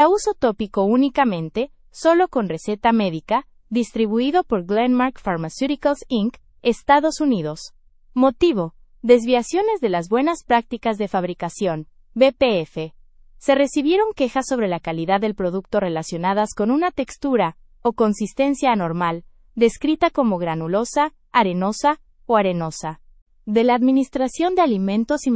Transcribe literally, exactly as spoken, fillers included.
Para uso tópico únicamente, solo con receta médica, distribuido por Glenmark Pharmaceuticals incorporated, Estados Unidos. Motivo: desviaciones de las buenas prácticas de fabricación, B P F. Se recibieron quejas sobre la calidad del producto relacionadas con una textura o consistencia anormal, descrita como granulosa, arenosa o arenosa. De la Administración de Alimentos y